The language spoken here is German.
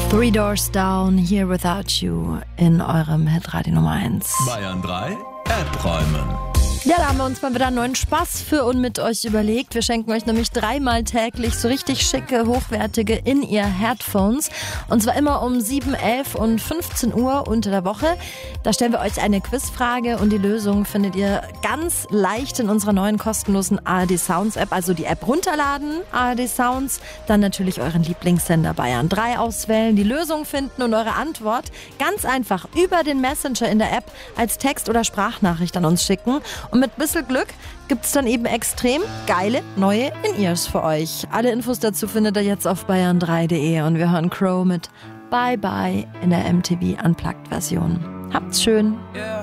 Three Doors Down, Here Without You in eurem Hitradio Nummer 1. Bayern 3, App-Räumen. Ja, da haben wir uns mal wieder einen neuen Spaß für und mit euch überlegt. Wir schenken euch nämlich 3-mal täglich so richtig schicke, hochwertige In-Ear-Headphones. Und zwar immer um 7, 11 und 15 Uhr unter der Woche. Da stellen wir euch eine Quizfrage und die Lösung findet ihr ganz leicht in unserer neuen kostenlosen ARD Sounds App. Also die App runterladen, ARD Sounds, dann natürlich euren Lieblingssender Bayern 3 auswählen, die Lösung finden und eure Antwort ganz einfach über den Messenger in der App als Text- oder Sprachnachricht an uns schicken. Und mit ein bisschen Glück gibt es dann eben extrem geile neue In-Ears für euch. Alle Infos dazu findet ihr jetzt auf bayern3.de und wir hören Crow mit Bye Bye in der MTV Unplugged Version. Habt's schön!